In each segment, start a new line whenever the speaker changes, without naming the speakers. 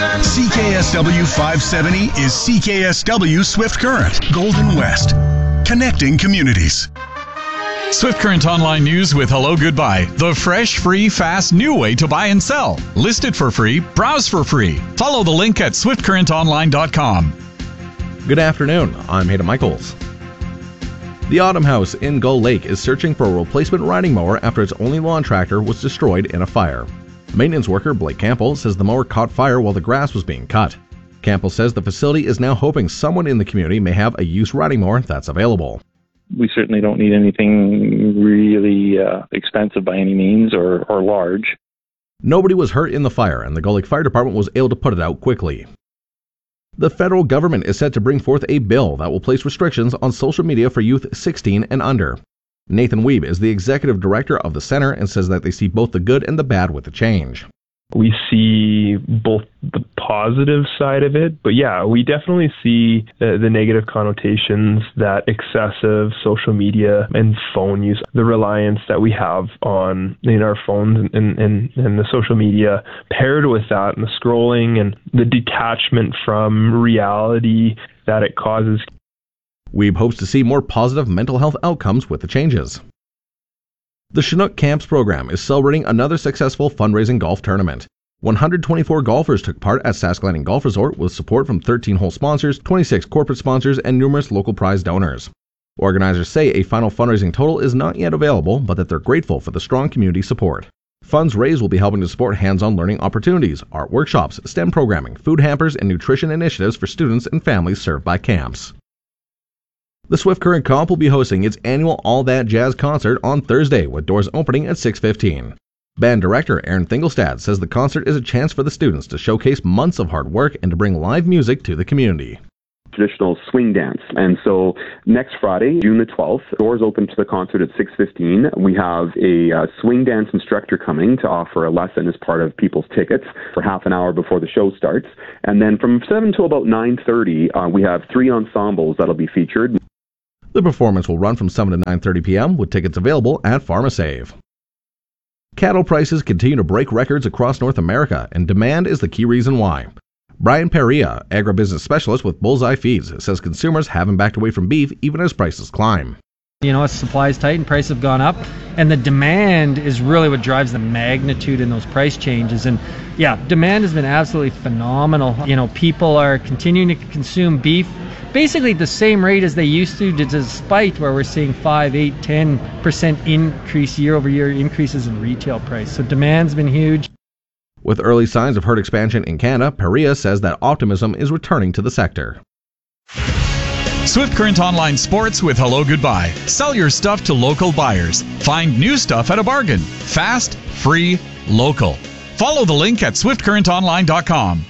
CKSW 570 is CKSW Swift Current, Golden West. Connecting communities.
Swift Current Online News with Hello Goodbye. The fresh, free, fast, new way to buy and sell. List it for free. Browse for free. Follow the link at swiftcurrentonline.com.
Good afternoon. I'm Hayden Michaels. The Autumn House in Gull Lake is searching for a replacement riding mower after its only lawn tractor was destroyed in a fire. Maintenance worker Blake Campbell says the mower caught fire while the grass was being cut. Campbell says the facility is now hoping someone in the community may have a used riding mower that's available.
We certainly don't need anything really expensive by any means or large.
Nobody was hurt in the fire, and the Gull Lake Fire Department was able to put it out quickly. The federal government is set to bring forth a bill that will place restrictions on social media for youth 16 and under. Nathan Weeb is the executive director of the center and says that they see both the good and the bad with the change.
We see both the positive side of it, but yeah, we definitely see the negative connotations that excessive social media and phone use, the reliance that we have on in our phones and the social media, paired with that and the scrolling and the detachment from reality that it causes.
Weeb hopes to see more positive mental health outcomes with the changes. The Chinook Camps program is celebrating another successful fundraising golf tournament. 124 golfers took part at Sask Landing Golf Resort with support from 13 hole sponsors, 26 corporate sponsors, and numerous local prize donors. Organizers say a final fundraising total is not yet available, but that they're grateful for the strong community support. Funds raised will be helping to support hands-on learning opportunities, art workshops, STEM programming, food hampers, and nutrition initiatives for students and families served by camps. The Swift Current Comp will be hosting its annual All That Jazz concert on Thursday, with doors opening at 6:15. Band director Aaron Thingelstad says the concert is a chance for the students to showcase months of hard work and to bring live music to the community.
Traditional swing dance. And so next Friday, June the 12th, doors open to the concert at 6:15. We have a swing dance instructor coming to offer a lesson as part of people's tickets for half an hour before the show starts. And then from 7 to about 9:30, we have 3 ensembles that'll be featured.
The performance will run from 7 to 9:30 p.m. with tickets available at PharmaSave. Cattle prices continue to break records across North America, and demand is the key reason why. Brian Perea, agribusiness specialist with Bullseye Feeds, says consumers haven't backed away from beef even as prices climb.
Supply is tight and prices have gone up, and the demand is really what drives the magnitude in those price changes. And yeah, demand has been absolutely phenomenal. People are continuing to consume beef basically at the same rate as they used to, despite where we're seeing 5, 8, 10% increase year-over-year increases in retail price. So demand's been huge.
With early signs of herd expansion in Canada, Perea says that optimism is returning to the sector.
Swift Current Online Sports with Hello Goodbye. Sell your stuff to local buyers. Find new stuff at a bargain. Fast, free, local. Follow the link at swiftcurrentonline.com.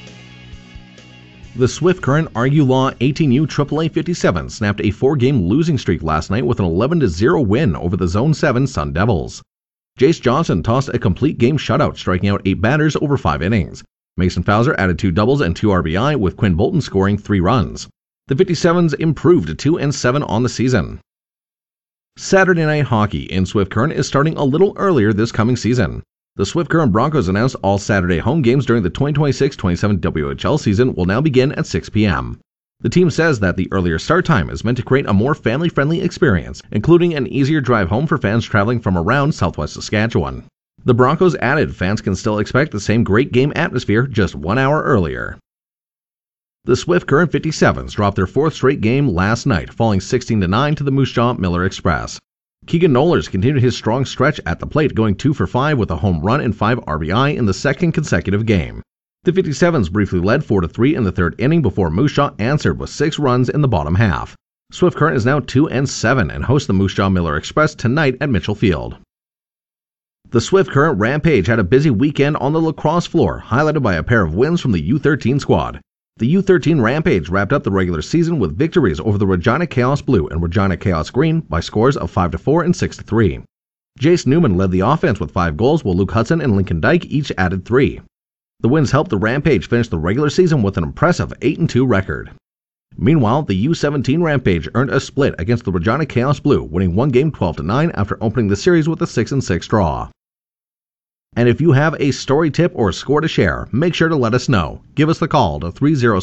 The Swift Current Argue Law 18U AAA 57 snapped a 4-game losing streak last night with an 11-0 win over the Zone 7 Sun Devils. Jace Johnson tossed a complete game shutout, striking out 8 batters over 5 innings. Mason Fowler added 2 doubles and 2 RBI, with Quinn Bolton scoring 3 runs. The 57s improved to 2-7 on the season. Saturday Night Hockey in Swift Current is starting a little earlier this coming season. The Swift Current Broncos announced all Saturday home games during the 2026-27 WHL season will now begin at 6 p.m. The team says that the earlier start time is meant to create a more family-friendly experience, including an easier drive home for fans traveling from around southwest Saskatchewan. The Broncos added fans can still expect the same great game atmosphere just 1 hour earlier. The Swift Current 57s dropped their 4th straight game last night, falling 16-9 to the Moose Jaw Miller Express. Keegan Nollers continued his strong stretch at the plate, going 2 for 5 with a home run and 5 RBI in the second consecutive game. The 57s briefly led 4-3 in the 3rd inning before Moose Jaw answered with 6 runs in the bottom half. Swift Current is now 2-7 and hosts the Moose Jaw Miller Express tonight at Mitchell Field. The Swift Current Rampage had a busy weekend on the lacrosse floor, highlighted by a pair of wins from the U13 squad. The U13 Rampage wrapped up the regular season with victories over the Regina Chaos Blue and Regina Chaos Green by scores of 5-4 and 6-3. Jace Newman led the offense with 5 goals, while Luke Hudson and Lincoln Dyke each added 3. The wins helped the Rampage finish the regular season with an impressive 8-2 record. Meanwhile, the U17 Rampage earned a split against the Regina Chaos Blue, winning one game 12-9 after opening the series with a 6-6 draw. And if you have a story tip or score to share, make sure to let us know. Give us the call to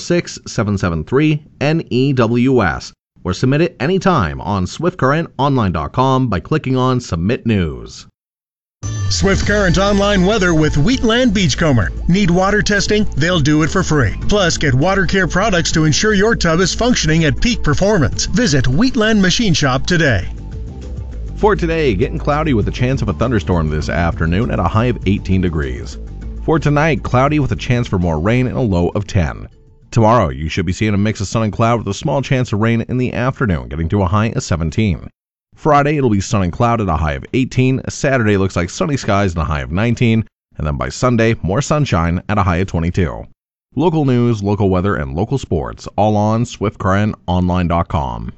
306-773-NEWS or submit it anytime on SwiftCurrentOnline.com by clicking on Submit News.
Swift Current Online weather with Wheatland Beachcomber. Need water testing? They'll do it for free. Plus, get water care products to ensure your tub is functioning at peak performance. Visit Wheatland Machine Shop today.
For today, getting cloudy with a chance of a thunderstorm this afternoon at a high of 18 degrees. For tonight, cloudy with a chance for more rain and a low of 10. Tomorrow, you should be seeing a mix of sun and cloud with a small chance of rain in the afternoon, getting to a high of 17. Friday, it'll be sun and cloud at a high of 18. Saturday looks like sunny skies and a high of 19. And then by Sunday, more sunshine at a high of 22. Local news, local weather, and local sports, all on SwiftCurrentOnline.com.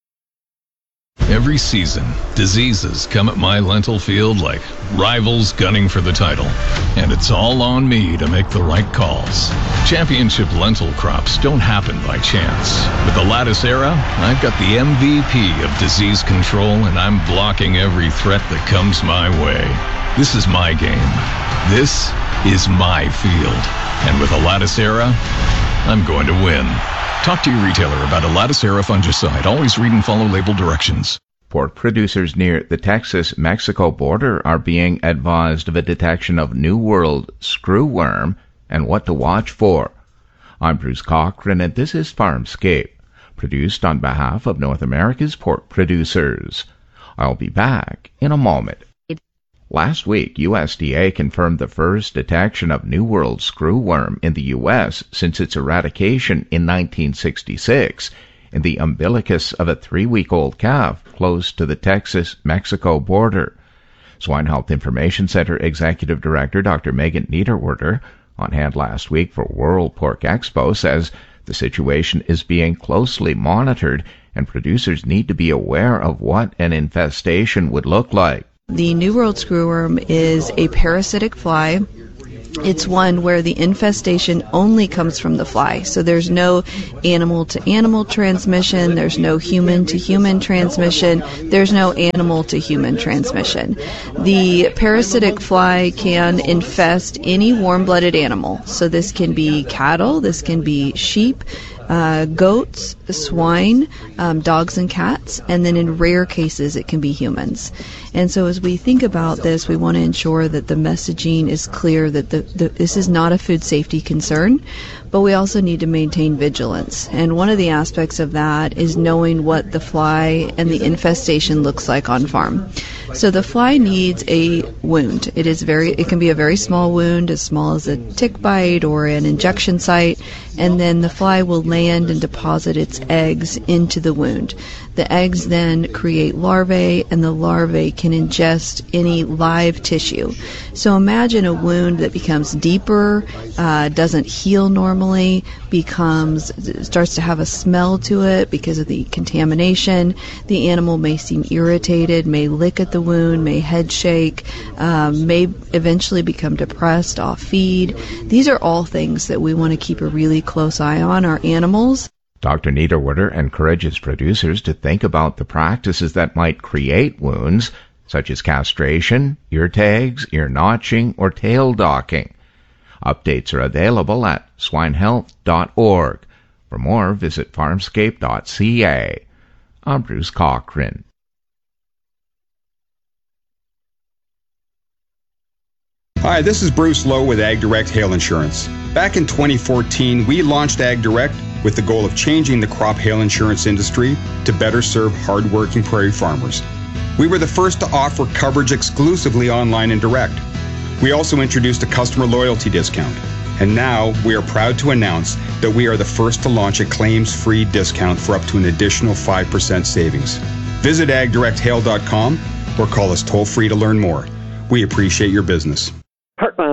Every season, diseases come at my lentil field like rivals gunning for the title. And it's all on me to make the right calls. Championship lentil crops don't happen by chance. With the Lattice Era, I've got the MVP of disease control, and I'm blocking every threat that comes my way. This is my game. This is my field. And with a Lattice Era, I'm going to win. Talk to your retailer about a Lattice Era fungicide. Always read and follow label directions.
Pork producers near the Texas-Mexico border are being advised of a detection of New World screwworm and what to watch for. I'm Bruce Cochran, and this is Farmscape, produced on behalf of North America's pork producers. I'll be back in a moment. Last week, USDA confirmed the first detection of New World screwworm in the U.S. since its eradication in 1966 in the umbilicus of a 3-week-old calf close to the Texas-Mexico border. Swine Health Information Center Executive Director Dr. Megan Niederwerder, on hand last week for World Pork Expo, says the situation is being closely monitored and producers need to be aware of what an infestation would look like.
The New World screwworm is a parasitic fly. It's one where the infestation only comes from the fly. So there's no animal-to-animal transmission, there's no human-to-human transmission, there's no animal-to-human transmission. The parasitic fly can infest any warm-blooded animal. So this can be cattle, this can be sheep, goats, swine, dogs and cats, and then in rare cases it can be humans. And so as we think about this, we want to ensure that the messaging is clear that this is not a food safety concern, but we also need to maintain vigilance. And one of the aspects of that is knowing what the fly and the infestation looks like on farm. So the fly needs a wound. It can be a very small wound, as small as a tick bite or an injection site, and then the fly will land and deposit its eggs into the wound. The eggs then create larvae, and the larvae can ingest any live tissue. So imagine a wound that becomes deeper, doesn't heal normally, starts to have a smell to it because of the contamination. The animal may seem irritated, may lick at the wound, may head shake, may eventually become depressed off feed. These are all things that we want to keep a really close eye on our animals.
Dr. Niederwerder encourages producers to think about the practices that might create wounds, such as castration, ear tags, ear notching, or tail docking. Updates are available at swinehealth.org. For more, visit farmscape.ca. I'm Bruce Cochran.
Hi, this is Bruce Lowe with AgDirect Hail Insurance. Back in 2014, we launched AgDirect with the goal of changing the crop hail insurance industry to better serve hardworking prairie farmers. We were the first to offer coverage exclusively online and direct. We also introduced a customer loyalty discount. And now we are proud to announce that we are the first to launch a claims-free discount for up to an additional 5% savings. Visit agdirecthail.com or call us toll-free to learn more. We appreciate your business.
Heartland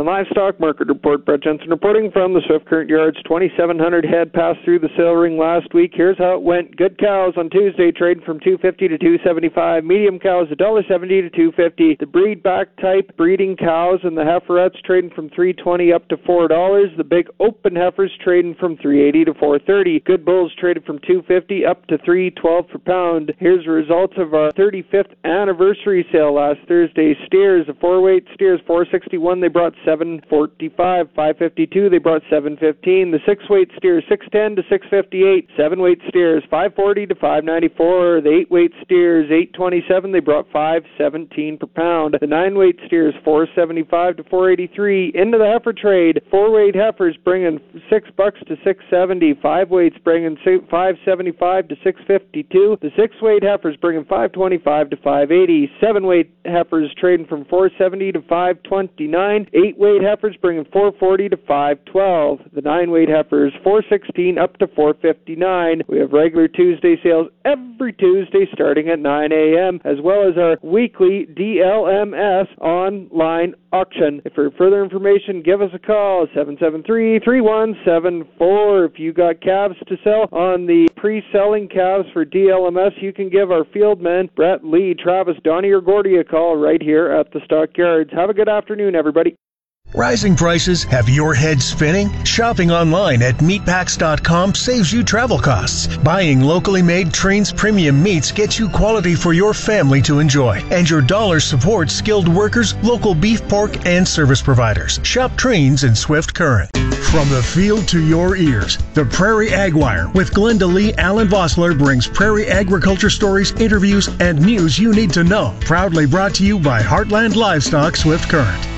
Livestock Market Report. Brett Jensen reporting from the Swift Current Yards. 2,700 head passed through the sale ring last week. Here's how it went. Good cows on Tuesday trading from $2.50 to $2.75. Medium cows $1.70 to $2.50. The breed back type breeding cows and the heiferettes trading from $3.20 up to $4. The big open heifers trading from $3.80 to $4.30. Good bulls traded from $2.50 up to $3.12 per pound. Here's the results of our 35th anniversary sale last Thursday. Steers, the 4-weight steers $4.61, they brought $7.45. $5.52, they brought $7.15. The 6-weight steers $6.10 to $6.58. 7-weight steers $5.40 to $5.94. The 8-weight steers $8.27, they brought $5.17 per pound. The 9-weight steers $4.75 to $4.83. Into the heifer trade, 4-weight heifers bringing $6 to $6.70. 5-weights bringing $5.75 to $6.52. The 6-weight heifers bringing $5.25 to $5.80. 7-weight heifers trading from $4.70 to $5.29. 8-weight heifers bringing $4.40 to $5.12. The 9-weight heifers $4.16 up to $4.59. We have regular Tuesday sales every Tuesday starting at 9 a.m. as well as our weekly DLMS online auction. For further information, give us a call, 773-3174. If you got calves to sell on the pre-selling calves for DLMS, you can give our field men, Brett, Lee, Travis, Donnie, or Gordy a call right here at the Stockyards. Have a good afternoon, everybody.
Rising prices have your head spinning? Shopping online at meatpacks.com saves you travel costs. Buying locally made Trains premium meats gets you quality for your family to enjoy. And your dollar supports skilled workers, local beef, pork, and service providers. Shop Trains in Swift Current. From the field to your ears, the Prairie Ag Wire with Glenda Lee Allen Vossler brings prairie agriculture stories, interviews, and news you need to know. Proudly brought to you by Heartland Livestock Swift Current.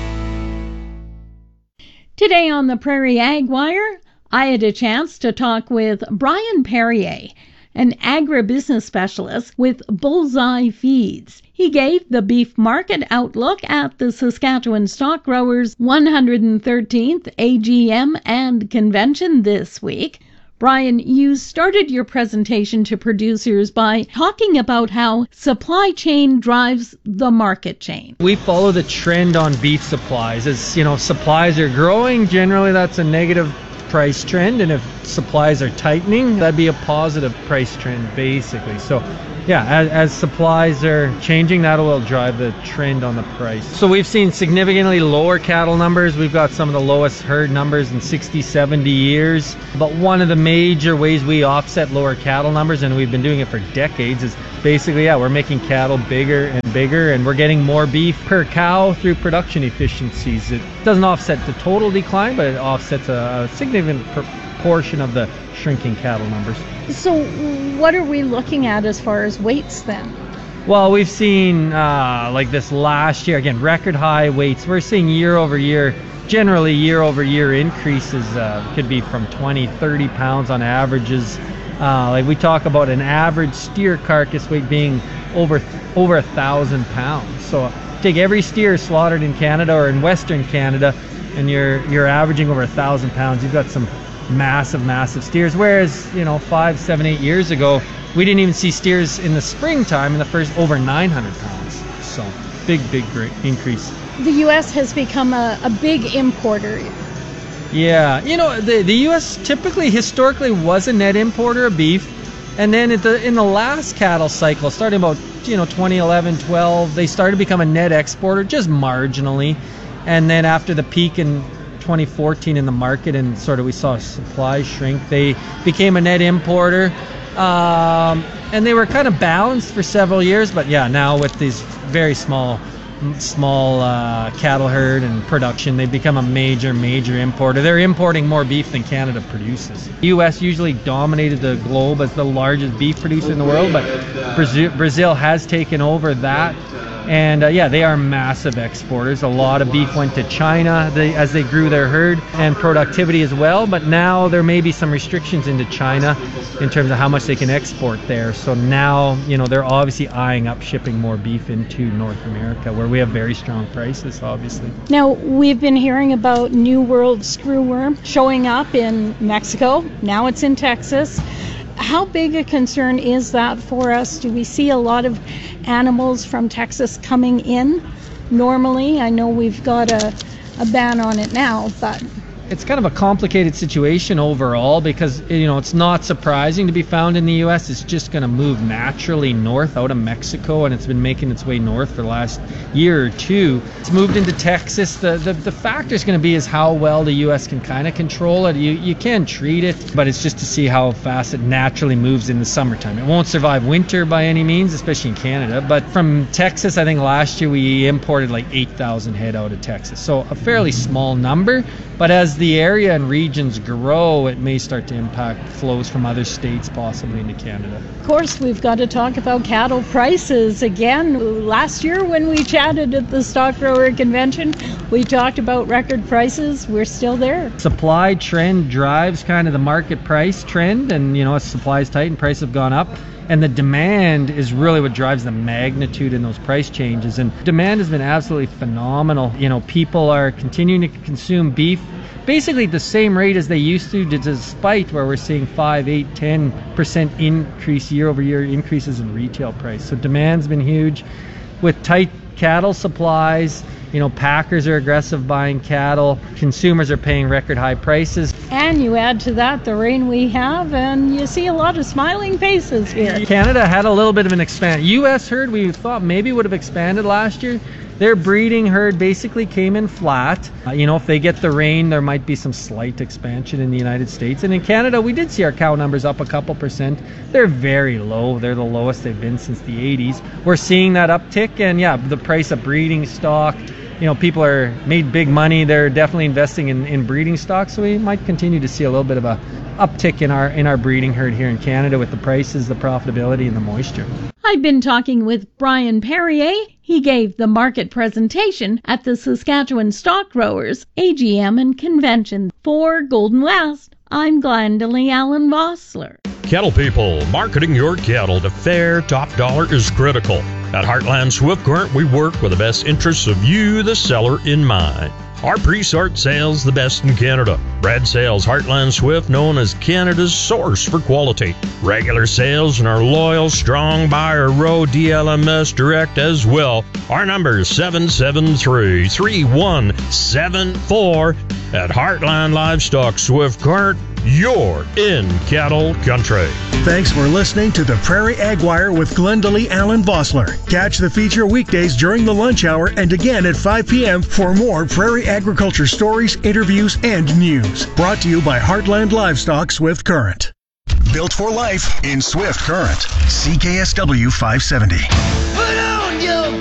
Today on the Prairie Ag Wire, I had a chance to talk with Brian Perrier, an agribusiness specialist with Bullseye Feeds. He gave the beef market outlook at the Saskatchewan Stock Growers 113th AGM and Convention this week. Brian, you started your presentation to producers by talking about how supply chain drives the market chain.
We follow the trend on beef supplies. As supplies are growing, generally that's a negative price trend, and if supplies are tightening, that'd be a positive price trend basically. So yeah, as supplies are changing, that will drive the trend on the price. So we've seen significantly lower cattle numbers. We've got some of the lowest herd numbers in 60, 70 years. But one of the major ways we offset lower cattle numbers, and we've been doing it for decades, is basically, we're making cattle bigger and bigger, and we're getting more beef per cow through production efficiencies. It doesn't offset the total decline, but it offsets a significant proportion of the shrinking cattle numbers.
So what are we looking at as far as weights then?
Well, we've seen like this last year, again, record high weights. We're seeing year over year increases, could be from 20, 30 pounds on averages. Like we talk about an average steer carcass weight being over 1,000 pounds. So take every steer slaughtered in Canada or in Western Canada, and you're averaging over 1,000 pounds. You've got some massive steers, whereas 5, 7, 8 years ago we didn't even see steers in the springtime in the first over 900 pounds. So big great increase.
The U.S. has become a big importer.
Yeah, the U.S. typically historically was a net importer of beef, and then in the last cattle cycle, starting about 2011, 12, they started to become a net exporter just marginally, and then after the peak in 2014 in the market and sort of we saw supply shrink, they became a net importer, and they were kind of balanced for several years, but now with these very small cattle herd and production, they've become a major importer. They're importing more beef than Canada produces. The U.S. usually dominated the globe as the largest beef producer in the world, but Brazil has taken over that. And they are massive exporters. A lot of beef went to China as they grew their herd and productivity as well. But now there may be some restrictions into China in terms of how much they can export there. So now, they're obviously eyeing up shipping more beef into North America, where we have very strong prices, obviously.
Now, we've been hearing about New World screwworm showing up in Mexico. Now it's in Texas. How big a concern is that for us? Do we see a lot of animals from Texas coming in normally? I know we've got a a ban on it now, but
it's kind of a complicated situation overall because, it's not surprising to be found in the U.S. It's just going to move naturally north out of Mexico, and it's been making its way north for the last year or two. It's moved into Texas. The factor is going to be is how well the U.S. can kind of control it. You can treat it, but it's just to see how fast it naturally moves in the summertime. It won't survive winter by any means, especially in Canada. But from Texas, I think last year we imported like 8,000 head out of Texas. So a fairly small number, but as the area and regions grow, it may start to impact flows from other states, possibly into Canada.
Of course, we've got to talk about cattle prices again. Last year when we chatted at the Stock Grower Convention, we talked about record prices. We're still there.
Supply trend drives kind of the market price trend, and as supply is tight and prices have gone up. And the demand is really what drives the magnitude in those price changes. And demand has been absolutely phenomenal. People are continuing to consume beef basically at the same rate as they used to, despite where we're seeing 5, 8, 10% increase year-over-year increases in retail price. So demand's been huge. With tight cattle supplies, packers are aggressive buying cattle, consumers are paying record high prices.
And you add to that the rain we have, and you see a lot of smiling faces here.
Canada had a little bit of an expand. U.S. herd we thought maybe would have expanded last year. Their breeding herd basically came in flat. If they get the rain, there might be some slight expansion in the United States. And in Canada, we did see our cow numbers up a couple percent. They're very low. They're the lowest they've been since the 80s. We're seeing that uptick, and the price of breeding stock. People are made big money. They're definitely investing in breeding stock, so we might continue to see a little bit of a uptick in our breeding herd here in Canada with the prices, the profitability, and the moisture.
I've been talking with Brian Perrier. He gave the market presentation at the Saskatchewan Stock Growers AGM and Convention. For Golden West, I'm Glendalee Allen Vossler.
Cattle people, marketing your cattle to fair top dollar is critical. At Heartland Swift Current, we work with the best interests of you, the seller, in mind. Our pre-sort sales the best in Canada. Brad Sales Heartland Swift, known as Canada's source for quality. Regular sales and our loyal, strong buyer row DLMS Direct as well. Our number is 773-3174. At Heartland Livestock Swift Current, you're in cattle country.
Thanks for listening to the Prairie Ag Wire with Glendalee Allen Vossler. Catch the feature weekdays during the lunch hour and again at 5 p.m. for more prairie agriculture stories, interviews, and news. Brought to you by Heartland Livestock Swift Current. Built for life in Swift Current. CKSW 570.